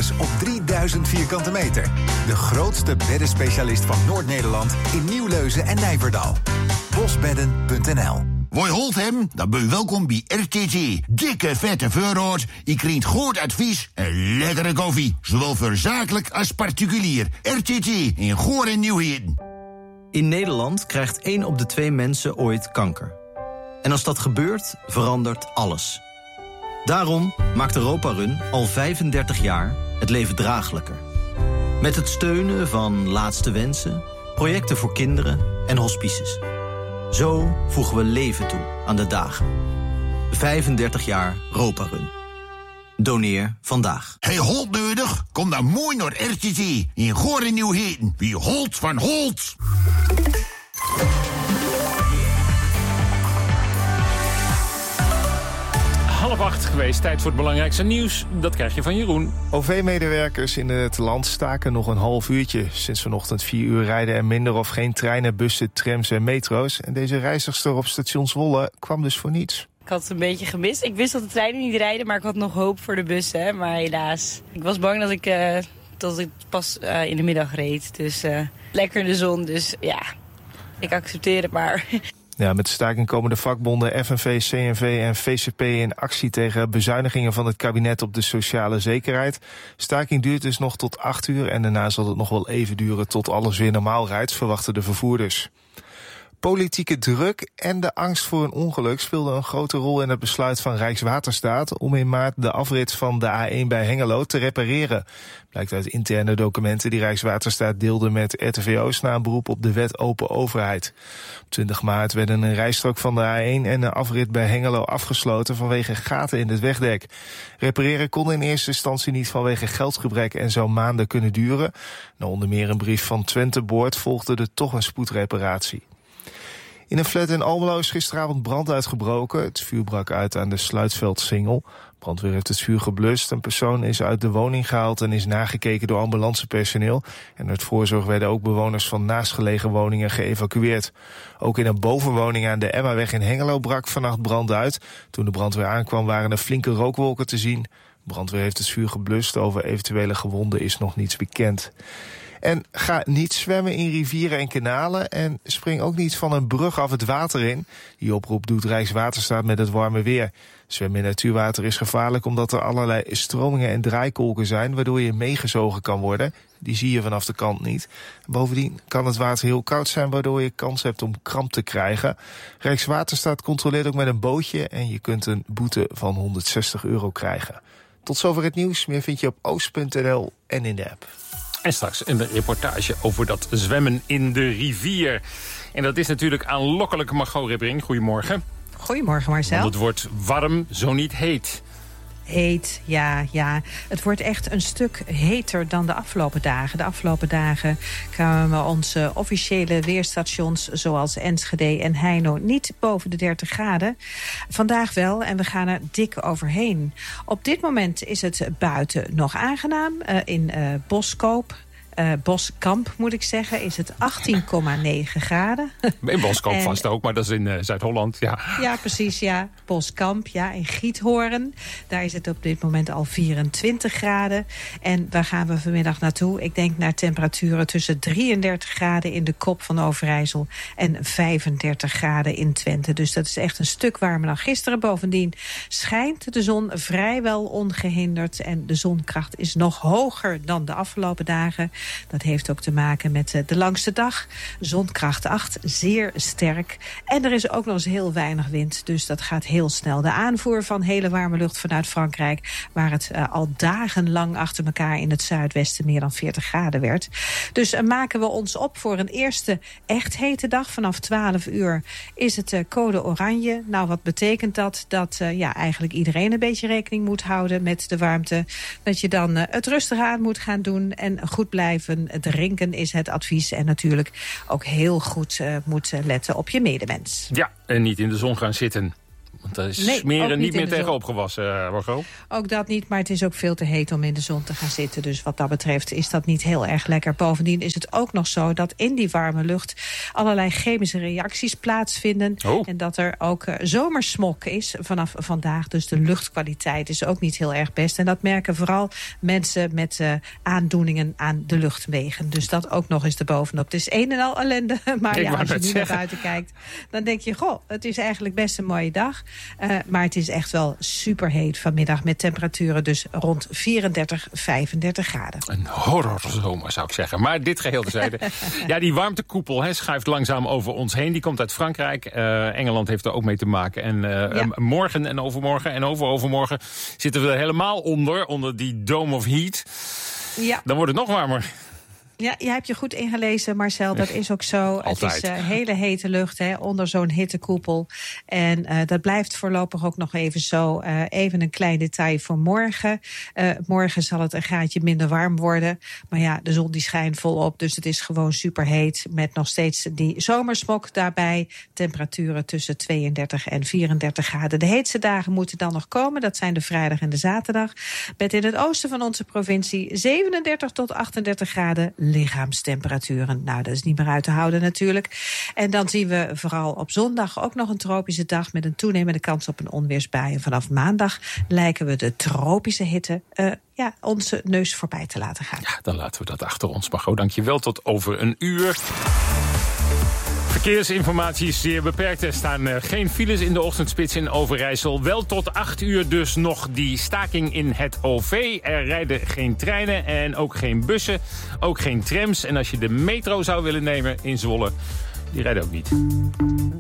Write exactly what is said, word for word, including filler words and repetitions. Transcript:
alles op drieduizend vierkante meter. De grootste beddenspecialist van Noord-Nederland in Nieuwleuzen en Nijverdal. bosbedden punt n l. Woi holt hem, dan ben je welkom bij R T T. Dikke vette voorraad, je krijgt goed advies en lekkere koffie. Zowel voor zakelijk als particulier. R T T in Goor en Nieuwheden. In Nederland krijgt één op de twee mensen ooit kanker. En als dat gebeurt, verandert alles. Daarom maakt Europa Run al vijfendertig jaar het leven draaglijker. Met het steunen van Laatste Wensen, projecten voor kinderen en hospices. Zo voegen we leven toe aan de dagen. vijfendertig jaar Europa Run. Doneer vandaag. Hey, Holt nodig? Kom dan mooi naar R T T in Goor en Nieuwheden. Wie Holt van Holt. Half acht geweest, tijd voor het belangrijkste nieuws. Dat krijg je van Jeroen. O V-medewerkers in het land staken nog een half uurtje. Sinds vanochtend vier uur rijden er minder of geen treinen, bussen, trams en metro's. En deze reizigster op station Zwolle kwam dus voor niets. Ik had het een beetje gemist. Ik wist dat de treinen niet rijden, maar ik had nog hoop voor de bussen. Maar helaas, ik was bang dat ik, uh, dat ik pas uh, in de middag reed. Dus uh, lekker in de zon, dus ja, ik accepteer het maar. Ja, met de staking komen de vakbonden F N V, C N V en V C P in actie tegen bezuinigingen van het kabinet op de sociale zekerheid. Staking duurt dus nog tot acht uur en daarna zal het nog wel even duren tot alles weer normaal rijdt, verwachten de vervoerders. Politieke druk en de angst voor een ongeluk speelden een grote rol in het besluit van Rijkswaterstaat om in maart de afrit van de A één bij Hengelo te repareren. Blijkt uit interne documenten die Rijkswaterstaat deelde met R T V O's na een beroep op de wet Open Overheid. Op twintig maart werden een rijstrook van de A één en de afrit bij Hengelo afgesloten vanwege gaten in het wegdek. Repareren kon in eerste instantie niet vanwege geldgebrek en zou maanden kunnen duren. Na onder meer een brief van Twente Boord volgde er toch een spoedreparatie. In een flat in Almelo is gisteravond brand uitgebroken. Het vuur brak uit aan de Sluitsveldsingel. Brandweer heeft het vuur geblust. Een persoon is uit de woning gehaald en is nagekeken door ambulancepersoneel. En uit voorzorg werden ook bewoners van naastgelegen woningen geëvacueerd. Ook in een bovenwoning aan de Emmaweg in Hengelo brak vannacht brand uit. Toen de brandweer aankwam waren er flinke rookwolken te zien. Brandweer heeft het vuur geblust. Over eventuele gewonden is nog niets bekend. En ga niet zwemmen in rivieren en kanalen en spring ook niet van een brug af het water in. Die oproep doet Rijkswaterstaat met het warme weer. Zwemmen in natuurwater is gevaarlijk omdat er allerlei stromingen en draaikolken zijn, waardoor je meegezogen kan worden. Die zie je vanaf de kant niet. Bovendien kan het water heel koud zijn, waardoor je kans hebt om kramp te krijgen. Rijkswaterstaat controleert ook met een bootje en je kunt een boete van honderdzestig euro krijgen. Tot zover het nieuws. Meer vind je op oost punt n l en in de app. En straks een reportage over dat zwemmen in de rivier. En dat is natuurlijk aanlokkelijk. Margot Ribbering, goedemorgen. Goedemorgen Marcel. Want het wordt warm, zo niet heet. Heet, ja, ja. Het wordt echt een stuk heter dan de afgelopen dagen. De afgelopen dagen kwamen onze officiële weerstations zoals Enschede en Heino niet boven de dertig graden. Vandaag wel en we gaan er dik overheen. Op dit moment is het buiten nog aangenaam. Uh, in uh, Boskoop. Uh, Boskamp, moet ik zeggen, is het achttien komma negen graden. In Boskamp en, vast ook, maar dat is in uh, Zuid-Holland, ja. Ja, precies, ja. Boskamp, ja, in Giethoorn. Daar is het op dit moment al vierentwintig graden. En waar gaan we vanmiddag naartoe? Ik denk naar temperaturen tussen drieëndertig graden in de kop van Overijssel en vijfendertig graden in Twente. Dus dat is echt een stuk warmer dan gisteren. Bovendien schijnt de zon vrijwel ongehinderd en de zonkracht is nog hoger dan de afgelopen dagen. Dat heeft ook te maken met de langste dag. Zonkracht acht, zeer sterk. En er is ook nog eens heel weinig wind, dus dat gaat heel snel. De aanvoer van hele warme lucht vanuit Frankrijk, waar het uh, al dagenlang achter elkaar in het zuidwesten meer dan veertig graden werd. Dus uh, maken we ons op voor een eerste echt hete dag. Vanaf twaalf uur is het uh, code oranje. Nou, wat betekent dat? Dat uh, ja, eigenlijk iedereen een beetje rekening moet houden met de warmte. Dat je dan uh, het rustig aan moet gaan doen en goed blijven drinken is het advies. En natuurlijk ook heel goed uh, moet letten op je medemens. Ja, en niet in de zon gaan zitten. Want daar is Nee, smeren ook niet, niet meer in de tegen zon. opgewassen, uh, Margot. Ook dat niet, maar het is ook veel te heet om in de zon te gaan zitten. Dus wat dat betreft is dat niet heel erg lekker. Bovendien is het ook nog zo dat in die warme lucht allerlei chemische reacties plaatsvinden. Oh. En dat er ook uh, zomersmog is vanaf vandaag. Dus de luchtkwaliteit is ook niet heel erg best. En dat merken vooral mensen met uh, aandoeningen aan de luchtwegen. Dus dat ook nog eens erbovenop. Het is een en al ellende. Maar Ik ja, wou als je net nu zeggen. naar buiten kijkt, dan denk je, goh, het is eigenlijk best een mooie dag. Uh, maar het is echt wel superheet vanmiddag met temperaturen dus rond vierendertig, vijfendertig graden. Een horrorzomer, zou ik zeggen. Maar dit geheel terzijde. Ja, die warmtekoepel he, schuift langzaam over ons heen. Die komt uit Frankrijk. Uh, Engeland heeft er ook mee te maken. En uh, ja. morgen en overmorgen en overovermorgen zitten we er helemaal onder. Onder die Dome of Heat. Ja. Dan wordt het nog warmer. Ja, je hebt je goed ingelezen, Marcel. Dat is ook zo. Altijd. Het is uh, hele hete lucht hè, onder zo'n hittekoepel. En uh, dat blijft voorlopig ook nog even zo. Uh, even een klein detail voor morgen. Uh, morgen zal het een graadje minder warm worden. Maar ja, de zon die schijnt volop. Dus het is gewoon superheet. Met nog steeds die zomersmok daarbij. Temperaturen tussen tweeëndertig en vierendertig graden. De heetste dagen moeten dan nog komen. Dat zijn de vrijdag en de zaterdag. Met in het oosten van onze provincie zevenendertig tot achtendertig graden. Lichaamstemperaturen. Nou, dat is niet meer uit te houden natuurlijk. En dan zien we vooral op zondag ook nog een tropische dag met een toenemende kans op een onweersbui. En vanaf maandag lijken we de tropische hitte uh, ja, onze neus voorbij te laten gaan. Ja, dan laten we dat achter ons. Margot, dank je wel. Tot over een uur. Verkeersinformatie is zeer beperkt. Er staan uh, geen files in de ochtendspits in Overijssel. Wel tot acht uur dus nog die staking in het O V. Er rijden geen treinen en ook geen bussen. Ook geen trams. En als je de metro zou willen nemen in Zwolle, die rijden ook niet.